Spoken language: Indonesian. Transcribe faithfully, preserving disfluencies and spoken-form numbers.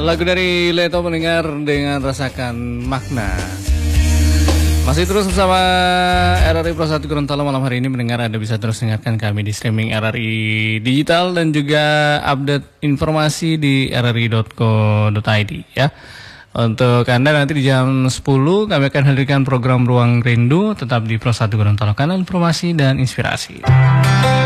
Lagu dari Leto mendengar dengan rasakan makna. Masih terus bersama R R I Pro satu Gorontalo malam hari ini mendengar. Anda bisa terus dengarkan kami di streaming R R I Digital dan juga update informasi di r r i dot co dot i d ya. Untuk Anda nanti di jam sepuluh kami akan hadirkan program Ruang Rindu tetap di Pro satu Gorontalo, kanal informasi dan inspirasi.